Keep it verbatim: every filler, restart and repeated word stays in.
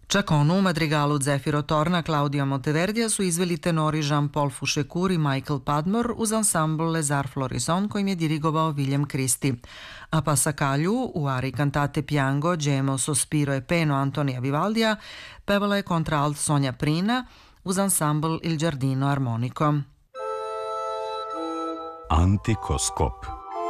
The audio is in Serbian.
Čakonu u madrigalu Zefiro Torna Claudia Monteverdija su izveli tenori Jean-Paul Fouchécourt i Michael Padmore uz ansambl Les Arts Florissant kojim je dirigovao William Christie. A Passacaglia u ari cantate Piango, Gemo, Sospiro e Peno Antonija Vivaldija pevala je kontraalt Sonja Prina uz ansambl Il Giardino Armonico. Antikoskop.